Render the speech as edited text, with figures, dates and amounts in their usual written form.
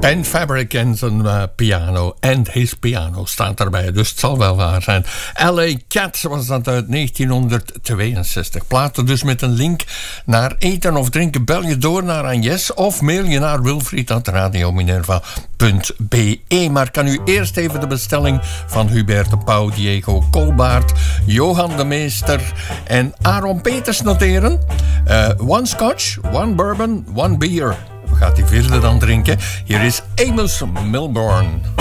Ben Fabric en zijn piano. And his piano staat erbij, dus het zal wel waar zijn. L.A. Cat was dat uit 1962. Platen dus met een link naar eten of drinken. Bel je door naar Agnes of mail je naar wilfried@radiominerva.be. Maar kan u eerst even de bestelling van Hubert de Pauw, Diego Kolbaert, Johan de Meester en Aaron Peters noteren? One scotch, one bourbon, one beer. Gaat die vierde dan drinken? Hier is Amos Milburn.